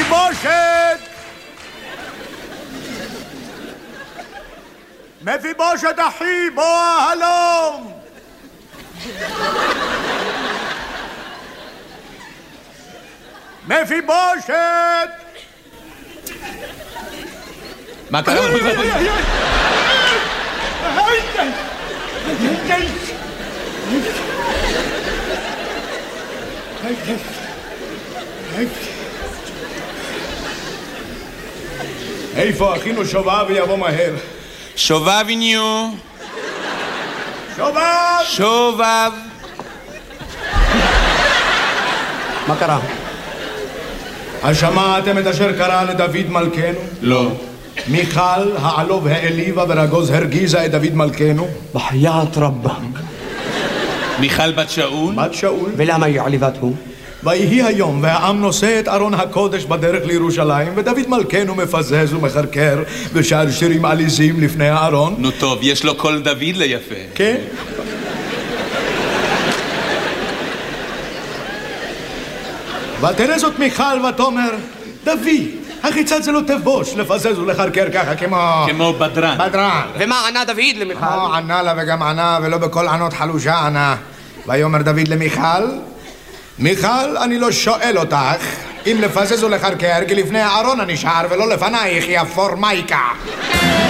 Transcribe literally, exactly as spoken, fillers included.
מפיבושת! מפיבושת אחי, בוא הלום! מפיבושת! מה קרה? איפה אחינו שובב ויבוא מהר? שובב ניו. שובב! שובב. מה קרה? השמעתם את אשר קרה לדוד מלכנו? לא. מיכל העלוב העליבה ורגוז הרגיזה את דוד מלכנו? בחיית רבה. מיכל בת שאול? בת שאול. ולמה היא עליבתו? ויהי היום והעם נושא את ארון הקודש בדרך לירושלים ודוד מלכנו מפזז ומחרקר ושר שירים עליזים לפני הארון. נו טוב, יש לו קול דוד ליפה. כן? ותראה זאת מיכל ותאמר דוד, החיצת זה לא תבוש לפזז ולחרקר ככה כמו... כמו בדרן. בדרן. ומה ענה דוד למיכל? לא ענה לה וגם ענה ולא בכל ענות חלושה ענה. ויאמר דוד למיכל, מיכל, אני לא שואל אותך אם לפזז ולחרקר כי לפני הארון אני שר ולא לפנייך יא פורמייקה.